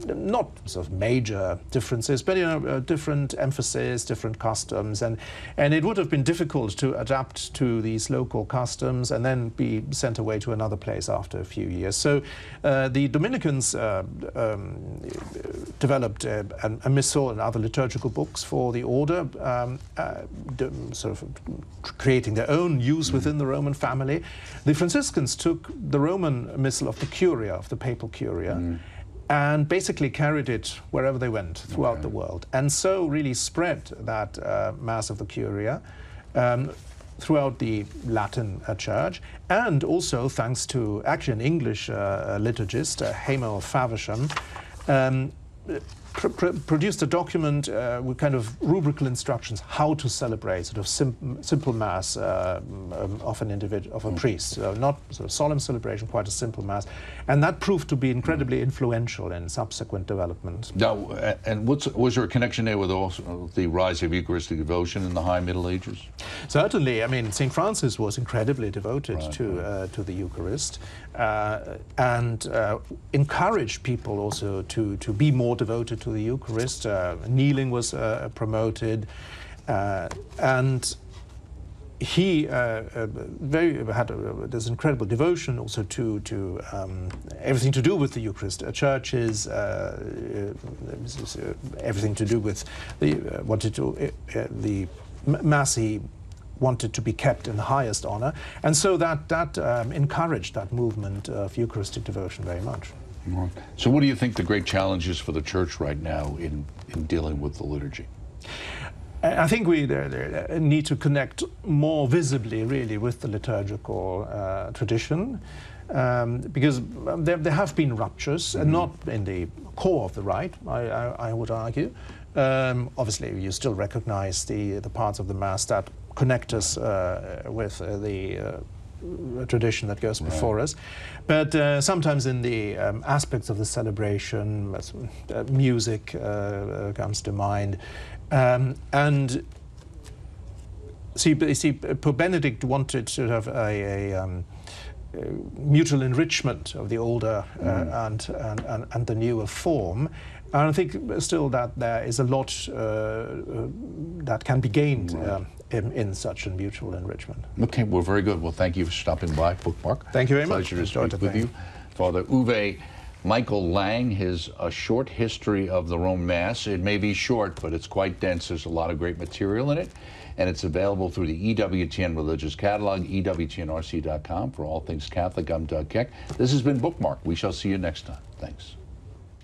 not sort of major differences, but different emphasis, different customs, and it would have been difficult to adapt to these local customs and then be sent away to another place after a few years. So the Dominicans developed a missal and other liturgical books for the order, sort of creating their own use within the Roman family. The Franciscans took the Roman missal of the Curia, of the papal Curia, and basically carried it wherever they went throughout the world, and so really spread that Mass of the Curia throughout the Latin Church, and also thanks to actually an English liturgist, Hamel Faversham, produced a document with kind of rubrical instructions how to celebrate sort of simple mass of an individual, of a priest. Not sort of solemn celebration, quite a simple mass, and that proved to be incredibly influential in subsequent development. Now, and was there a connection there with also the rise of Eucharistic devotion in the High Middle Ages? Certainly. I mean, St. Francis was incredibly devoted to the Eucharist, and encouraged people also to be more devoted to the Eucharist. Kneeling was promoted, and he had this incredible devotion also to everything to do with the Eucharist, churches, everything to do with the Mass. He wanted to be kept in the highest honor, and so that encouraged that movement of Eucharistic devotion very much. So what do you think the great challenges for the Church right now in dealing with the liturgy? I think we need to connect more visibly, really, with the liturgical tradition, because there have been ruptures, and not in the core of the rite, I would argue. Obviously, you still recognize the parts of the Mass that connect us with the tradition that goes before us, but sometimes in the aspects of the celebration, music comes to mind, and see, Pope Benedict wanted to have a mutual enrichment of the older and the newer form. And I think still that there is a lot that can be gained in such a mutual enrichment. Okay, well, very good. Well, thank you for stopping by, Bookmark. Thank you very much. Pleasure to speak with you. Father Uwe Michael Lang, his A Short History of the Roman Mass. It may be short, but it's quite dense. There's a lot of great material in it, and it's available through the EWTN Religious Catalog, EWTNRC.com. For all things Catholic, I'm Doug Keck. This has been Bookmark. We shall see you next time. Thanks.